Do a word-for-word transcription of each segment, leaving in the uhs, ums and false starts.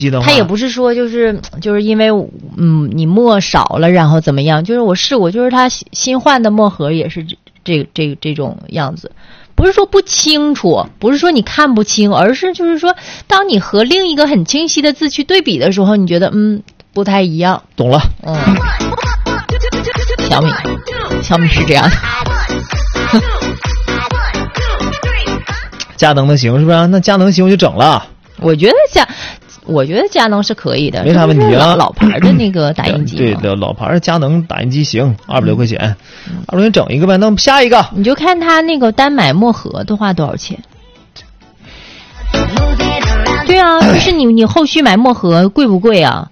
他也不是说就是就是因为嗯你墨少了然后怎么样，就是我试过，就是他新换的墨盒也是这这这这种样子，不是说不清楚，不是说你看不清，而是就是说当你和另一个很清晰的字去对比的时候，你觉得嗯不太一样。 懂了。 嗯，小米小米是这样的。 佳能的行是不是？那佳能行我就整了。 我觉得佳我觉得佳能是可以的， 没啥问题啊。 老, 老牌的那个打印机， 对对，老牌佳能打印机行，二百多块钱，二百块钱整一个呗。那下一个， 你就看他那个单买墨盒的话多少钱？对啊，就是你你后续买墨盒贵不贵啊？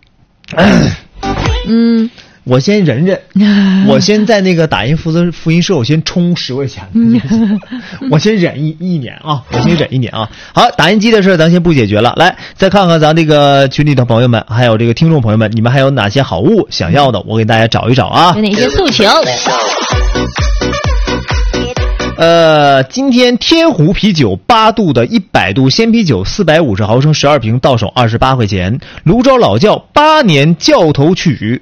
嗯。 我先忍忍，我先在那个打印复印复印社，我先充十块钱，我先忍一一年啊，我先忍一年啊。好，打印机的事咱先不解决了，来再看看咱这个群里的朋友们，还有这个听众朋友们，你们还有哪些好物想要的？我给大家找一找啊。 有哪些诉求？ 呃，今天天湖啤酒八度的一百度鲜啤酒四百五十毫升十二瓶到手二十八块钱，泸州老窖八年窖头曲。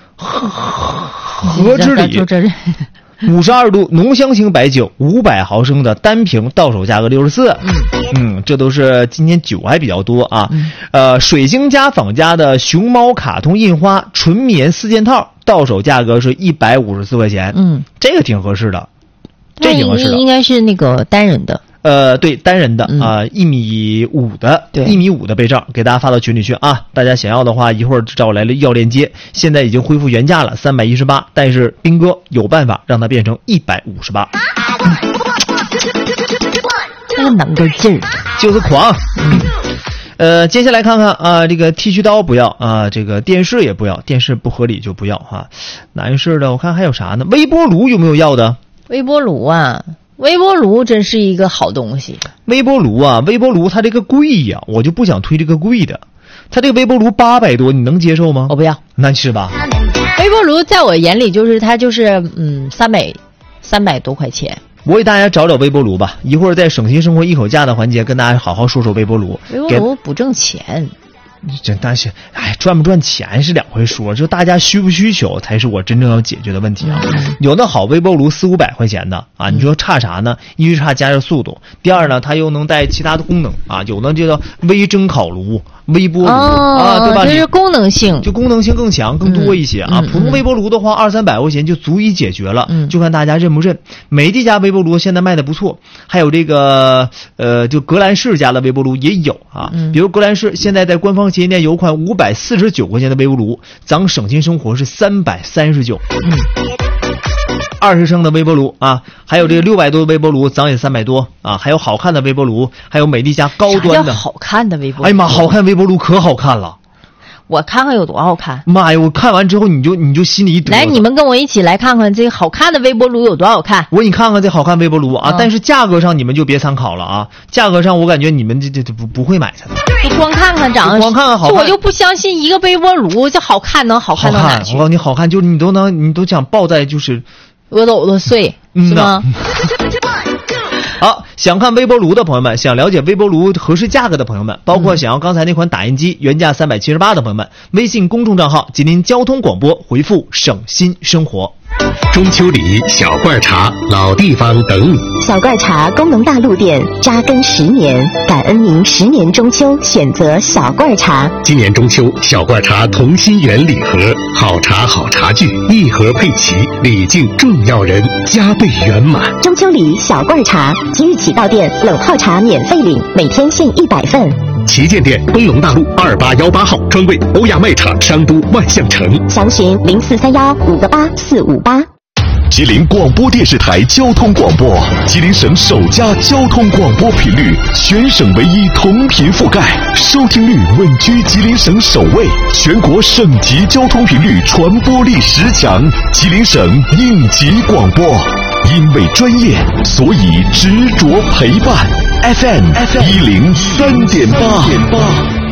和之里五十二度浓香型白酒五百毫升的单瓶到手价格六十四。嗯，这都是今天酒还比较多啊。嗯、呃，水晶家仿家的熊猫卡通印花纯棉四件套到手价格是一百五十四块钱。嗯，这个挺合适的，这挺合适的。 应该是那个单人的。 呃，对，单人的啊，一、呃、米五的，对，一米五的被罩，给大家发到群里去啊！大家想要的话，一会儿找我来要链接。现在已经恢复原价了，三百一十八，但是斌哥有办法让它变成一百五十八。 那个能个劲儿， 就是狂。嗯呃，接下来看看啊，这个剃须刀不要啊，这个电视也不要，电视不合理就不要哈。男士的我看还有啥呢？微波炉有没有要的？ 微波炉啊。微波炉真是一个好东西。 微波炉啊，微波炉它这个贵呀，我就不想推这个贵的。它这个微波炉八百多，你能接受吗？ 我不要。 那是吧？ 微波炉在我眼里就是它就是嗯三百三百多块钱。 我给大家找找微波炉吧，一会儿在省心生活一口价的环节跟大家好好说说微波炉。 微波炉不挣钱。 这但是哎，赚不赚钱是两回说，就大家需不需求才是我真正要解决的问题啊。嗯、有的好微波炉四五百块钱的啊，你说差啥呢？一是差加热速度，第二呢，它又能带其他的功能啊，有的就叫微蒸烤炉、微波炉、哦、啊，对吧？ 这是功能性， 就功能性更强、更多一些、嗯、啊。普通微波炉的话，二三百块钱就足以解决了，嗯、就看大家认不认。美的家微波炉现在卖的不错，还有这个呃，就格兰仕家的微波炉也有啊，嗯、比如格兰仕现在在官方旗舰店有款五百四十九块钱的微波炉，咱省心生活是三百三十九。嗯，二十升的微波炉啊，还有这个六百多的微波炉，咱也三百多啊，还有好看的微波炉，还有美的家高端的。 好看的微波炉。 哎呀妈，好看微波炉可好看了。 我看看有多好看。 妈呀，我看完之后你就你就心里一来，你们跟我一起来看看这个好看的微波炉有多好看。 我给你看看这好看微波炉啊，嗯、但是价格上你们就别参考了啊，价格上我感觉你们这这这不不会买它的。 就光看看长得， 光看看好看， 就我就不相信一个微波炉这好看能好看到哪去。 我告诉你，好看就是你都能你都想抱在就是额斗的碎，是吗？ 好，想看微波炉的朋友们，想了解微波炉合适价格的朋友们，包括想要刚才那款打印机原价三百七十八的朋友们，微信公众账号吉林交通广播回复省心生活。 中秋礼、小罐茶、老地方等你。 小罐茶工农大路店扎根十年，感恩您十年中秋选择小罐茶。 今年中秋，小罐茶同心圆礼盒，好茶好茶具，一盒配齐，礼敬重要人，加倍圆满。 中秋礼小罐茶，即日起到店冷泡茶免费领，每天限一百份。 旗舰店工农大路二八幺八号，专柜欧亚卖场商都万象城。 详询零四三幺五个八四五八。 吉林广播电视台交通广播，吉林省首家交通广播频率，全省唯一同频覆盖，收听率稳居吉林省首位，全国省级交通频率传播力十强，吉林省应急广播。因为专业，所以执着陪伴。F M 一零三点八。